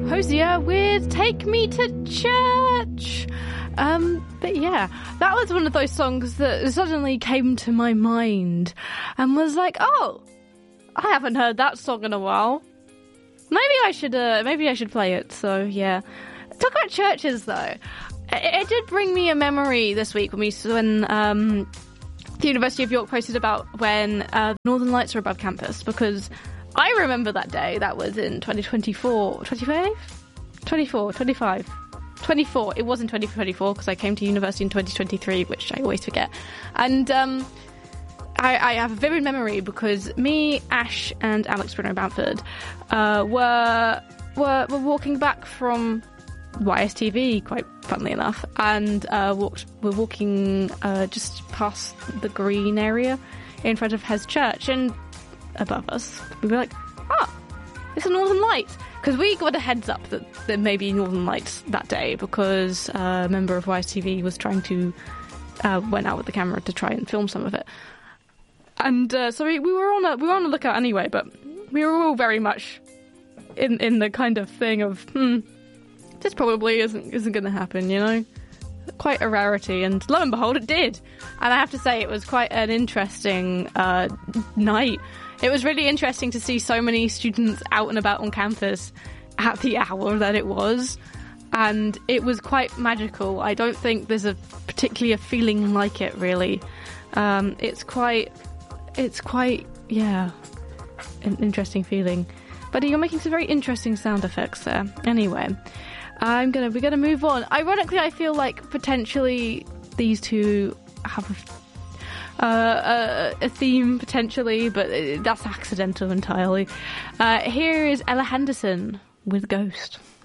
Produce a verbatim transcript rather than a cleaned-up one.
Hosier with Take Me to Church. Um, but yeah, that was one of those songs that suddenly came to my mind and was like, oh, I haven't heard that song in a while. Maybe I should, uh, maybe I should play it. So yeah. Talk about churches though. It, it did bring me a memory this week when we, when, um, the University of York posted about when, uh, the Northern Lights were above campus, because I remember that day. That was in twenty twenty-four, twenty-five? twenty-four, twenty-five. twenty-four. It was in twenty twenty-four because I came to university in twenty twenty-three, which I always forget. And um, I, I have a vivid memory because me, Ash, and Alex Bruno Bamford uh, were, were were walking back from Y S T V, quite funnily enough, and uh, walked. We're walking uh, just past the green area in front of Hes Church, and above us, we were like, "Ah, it's a Northern Lights." Because we got a heads up that there may be Northern Lights that day because uh, a member of Y S T V was trying to, uh, went out with the camera to try and film some of it. And uh, so we, we were on a we were on a lookout anyway, but we were all very much in in the kind of thing of, hmm, this probably isn't isn't going to happen, you know? Quite a rarity, and lo and behold, it did. And I have to say, it was quite an interesting uh, night. It was really interesting to see so many students out and about on campus at the hour that it was, and it was quite magical. I don't think there's a particularly a feeling like it, really. Um, it's quite, it's quite, yeah, an interesting feeling. But you're making some very interesting sound effects there. Anyway, I'm gonna we're gonna move on. Ironically, I feel like potentially these two have Uh, a, a theme potentially, but that's accidental entirely. Uh, here is Ella Henderson with Ghost.